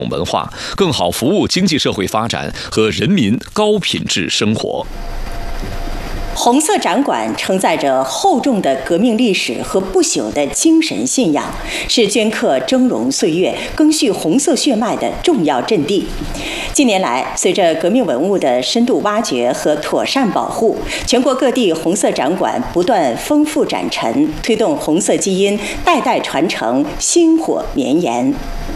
文化，更好服务经济社会发展和人民高品质生活。 红色展馆承载着厚重的革命历史和不朽的精神信仰，是镌刻峥嵘岁月、赓续红色血脉的重要阵地。近年来，随着革命文物的深度挖掘和妥善保护，全国各地红色展馆不断丰富展陈，推动红色基因代代传承、薪火绵延。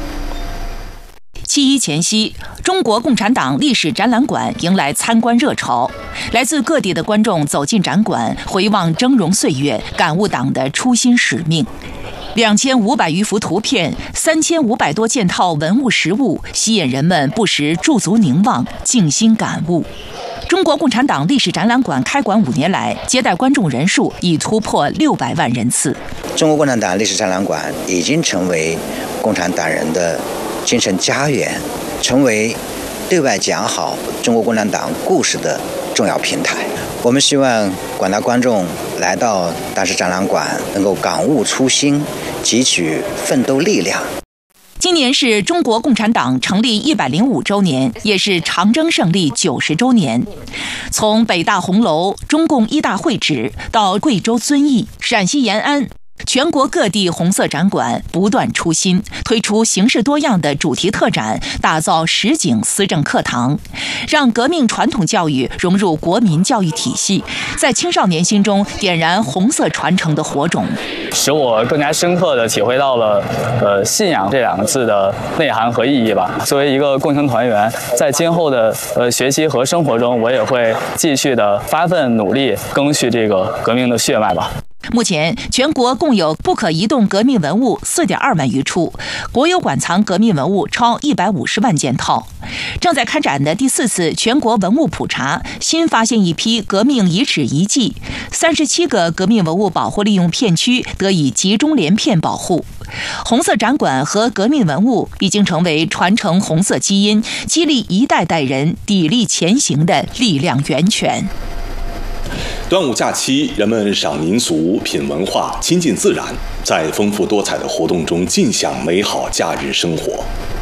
7·1前夕，中国共产党历史展览馆迎来参观热潮，来自各地的观众走进展馆，回望峥嵘岁月，感悟党的初心使命。2500余幅图片，3500多件套文物实物，吸引人们不时驻足凝望，静心感悟。中国共产党历史展览馆开馆5年来，接待观众人数已突破600万人次。 中国共产党历史展览馆已经成为共产党人的精神家园，成为对外讲好中国共产党故事的重要平台。我们希望广大观众来到大师展览馆，能够感悟初心，汲取奋斗力量。 今年是中国共产党成立105周年，也是长征胜利90周年。从北大红楼、中共一大会址到贵州遵义、陕西延安，全国各地红色展馆不断出新，推出形式多样的主题特展，打造实景思政课堂，让革命传统教育融入国民教育体系，在青少年心中点燃红色传承的火种， 使我更加深刻地体会到了信仰这2个字的内涵和意义吧。作为一个共青团员，在今后的学习和生活中，我也会继续的发奋努力，赓续这个革命的血脉吧。 目前，全国共有不可移动革命文物4.2万余处，国有馆藏革命文物超150万件套。正在开展的第4次全国文物普查，新发现一批革命遗址遗迹，37个革命文物保护利用片区得以集中连片保护。红色展馆和革命文物已经成为传承红色基因、激励一代代人砥砺前行的力量源泉。 端午假期，人们赏民俗、品文化、亲近自然，在丰富多彩的活动中尽享美好假日生活。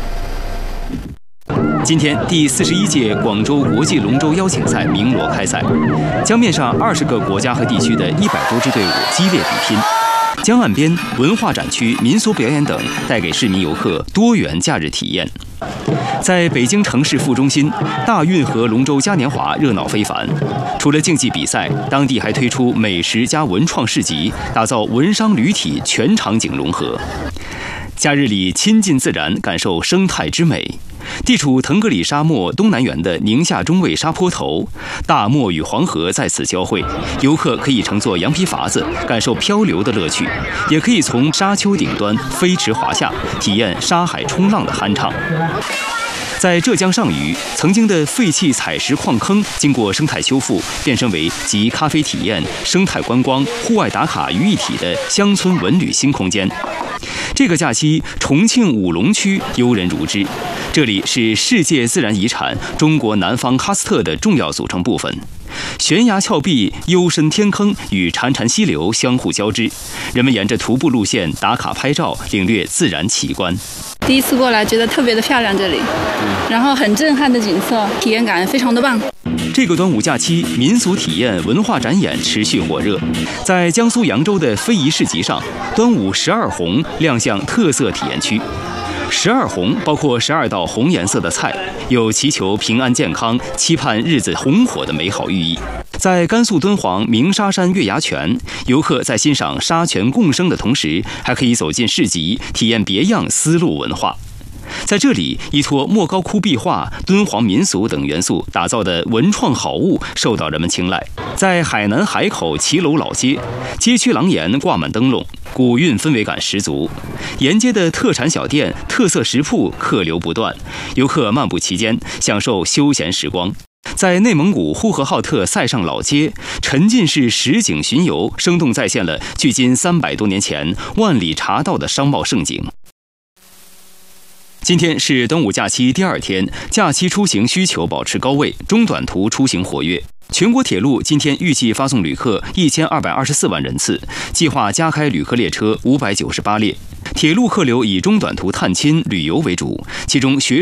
今天，第41届广州国际龙舟邀请赛鸣锣开赛，江面上20个国家和地区的100多支队伍激烈比拼。江岸边、文化展区、民俗表演等，带给市民游客多元假日体验。在北京城市副中心，大运河龙舟嘉年华热闹非凡。除了竞技比赛，当地还推出美食加文创市集，打造文商旅体全场景融合。假日里亲近自然，感受生态之美。地处腾格里沙漠东南缘的宁夏中卫沙坡头，大漠与黄河在此交汇，游客可以乘坐羊皮筏子感受漂流的乐趣，也可以从沙丘顶端飞驰滑下，体验沙海冲浪的酣畅。在浙江上虞，曾经的废弃采石矿坑经过生态修复，变身为集咖啡体验、生态观光、户外打卡于一体的乡村文旅新空间。这个假期，重庆武隆区游人如织，这里是世界自然遗产中国南方喀斯特的重要组成部分。悬崖峭壁、幽深天坑与潺潺溪流相互交织，人们沿着徒步路线打卡拍照，领略自然奇观。 第一次过来，觉得特别的漂亮，这里，然后很震撼的景色，体验感非常的棒。 这个端午假期，民俗体验、文化展演持续火热。在江苏扬州的非遗市集上，端午12红亮相特色体验区。12红包括12道红颜色的菜，有祈求平安健康、期盼日子红火的美好寓意。在甘肃敦煌鸣沙山月牙泉，游客在欣赏沙泉共生的同时，还可以走进市集，体验别样丝路文化。在这里，依托莫高窟壁画、敦煌民俗等元素打造的文创好物受到人们青睐。在海南海口骑楼老街，街区廊檐挂满灯笼，古韵氛围感十足。沿街的特产小店、特色食铺客流不断，游客漫步其间，享受休闲时光。在内蒙古呼和浩特塞上老街，沉浸式实景巡游，生动再现了距今300多年前万里茶道的商贸盛景。 今天是端午假期第2天，假期出行需求保持高位，中短途出行活跃。全国铁路今天预计发送旅客1224万人次，计划加开旅客列车598列。铁路客流以中短途探亲旅游为主，其中学